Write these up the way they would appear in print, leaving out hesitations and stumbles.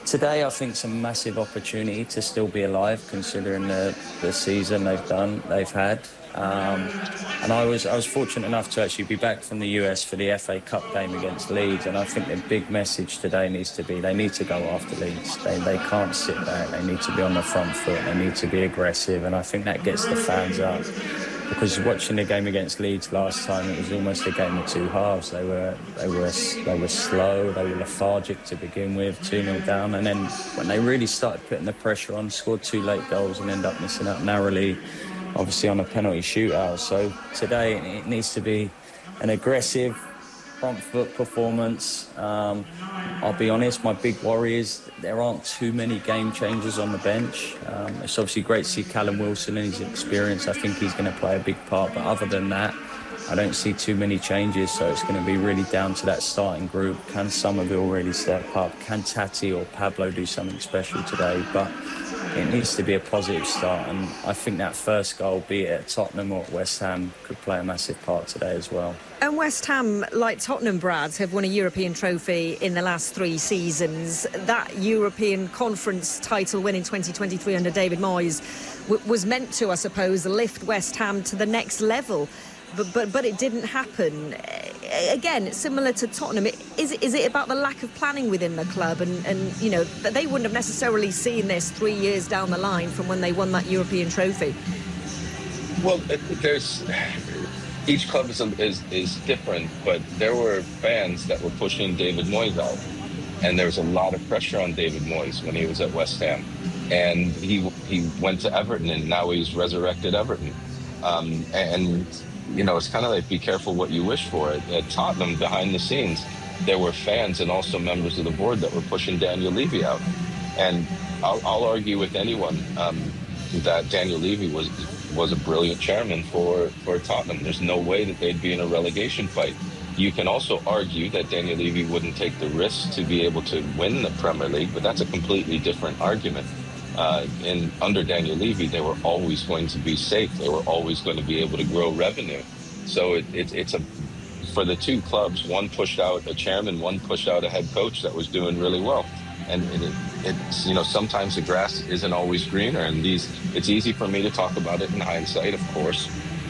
Today, I think it's a massive opportunity to still be alive, considering the season they've had. And I was fortunate enough to actually be back from the US for the FA Cup game against Leeds, and I think the big message today needs to be they need to go after Leeds. They can't sit back. They need to be on the front foot. They need to be aggressive, and I think that gets the fans up. Because watching the game against Leeds last time, it was almost a game of two halves. They were slow, they were lethargic to begin with, 2-0 down, and then when they really started putting the pressure on, scored 2 late goals and ended up missing out narrowly, obviously on a penalty shootout. So today it needs to be an aggressive front foot performance. I'll be honest, my big worry is there aren't too many game changers on the bench. It's obviously great to see Callum Wilson and his experience. I think he's going to play a big part, but other than that, I don't see too many changes, so it's going to be really down to that starting group. Can Somerville really step up? Can Tati or Pablo do something special today? But it needs to be a positive start, and I think that first goal, be it at Tottenham or at West Ham, could play a massive part today as well. And West Ham, like Tottenham, Brad, have won a European trophy in the last 3 seasons. That European Conference title win in 2023 under David Moyes was meant to, I suppose, lift West Ham to the next level. But it didn't happen. Again, similar to Tottenham, is it about the lack of planning within the club? And you know, they wouldn't have necessarily seen this 3 years down the line from when they won that European trophy. Well, each club is different, but there were fans that were pushing David Moyes out. And there was a lot of pressure on David Moyes when he was at West Ham. And he went to Everton, and now he's resurrected Everton. And you know, it's kind of like be careful what you wish for. At Tottenham, behind the scenes, there were fans and also members of the board that were pushing Daniel Levy out. And I'll argue with anyone that Daniel Levy was a brilliant chairman for Tottenham. There's no way that they'd be in a relegation fight. You can also argue that Daniel Levy wouldn't take the risk to be able to win the Premier League, but that's a completely different argument. Under Daniel Levy, they were always going to be safe. They were always going to be able to grow revenue. So it's for the two clubs, one pushed out a chairman, one pushed out a head coach that was doing really well. And it's, you know, sometimes the grass isn't always greener, and it's easy for me to talk about it in hindsight, of course.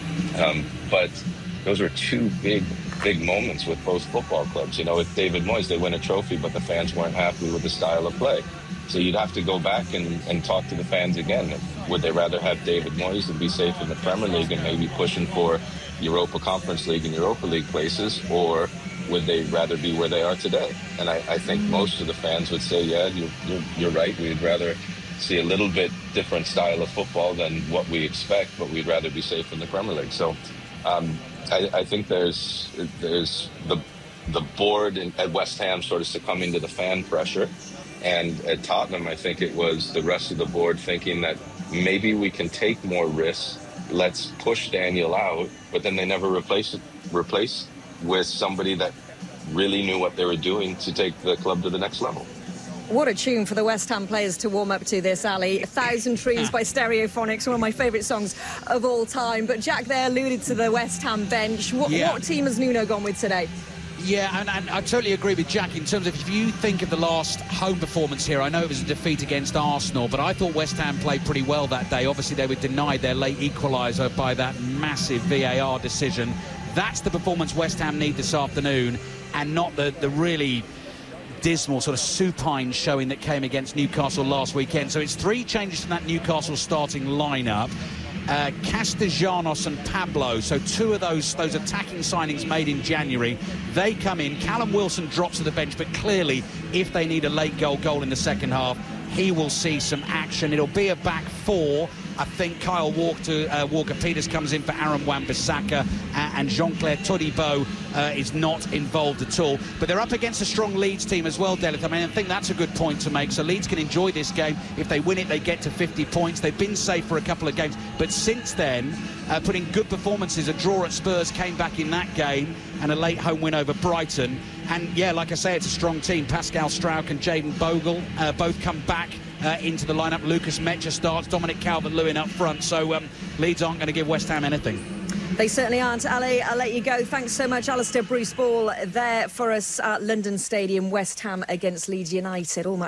But those were 2 big moments with both football clubs. You know, with David Moyes, they win a trophy, but the fans weren't happy with the style of play. So you'd have to go back and talk to the fans again. Would they rather have David Moyes and be safe in the Premier League and maybe pushing for Europa Conference League and Europa League places, or would they rather be where they are today? And I think most of the fans would say, yeah, you're right. We'd rather see a little bit different style of football than what we expect, but we'd rather be safe in the Premier League. So I think there's the board at West Ham sort of succumbing to the fan pressure. And at Tottenham, I think it was the rest of the board thinking that maybe we can take more risks. Let's push Daniel out, but then they never replaced with somebody that really knew what they were doing to take the club to the next level. What a tune for the West Ham players to warm up to this, Ali. 1,000 Trees by Stereophonics, one of my favourite songs of all time. But Jack there alluded to the West Ham bench. What team has Nuno gone with today? Yeah, and I totally agree with Jack in terms of if you think of the last home performance here, I know it was a defeat against Arsenal, but I thought West Ham played pretty well that day. Obviously, they were denied their late equaliser by that massive VAR decision. That's the performance West Ham need this afternoon, and not the really dismal sort of supine showing that came against Newcastle last weekend. So it's 3 changes from that Newcastle starting lineup. Castellanos and Pablo, so 2 of those attacking signings made in January, they come in. Callum Wilson drops to the bench, but clearly if they need a late goal in the second half, he will see some action. It'll be a back 4. I think Kyle Walker-Peters comes in for Aaron Wan-Bissaka, and Jean-Claire Todibo is not involved at all. But they're up against a strong Leeds team as well, Delith. I mean, I think that's a good point to make. So Leeds can enjoy this game. If they win it, they get to 50 points. They've been safe for a couple of games. But since then, putting good performances, a draw at Spurs came back in that game, and a late home win over Brighton. And, yeah, like I say, it's a strong team. Pascal Struijk and Jayden Bogle both come back into the lineup. Lucas Mecha starts, Dominic Calvert-Lewin up front. So Leeds aren't going to give West Ham anything. They certainly aren't. Ali, I'll let you go. Thanks so much, Alistair. Bruce Ball there for us at London Stadium. West Ham against Leeds United. All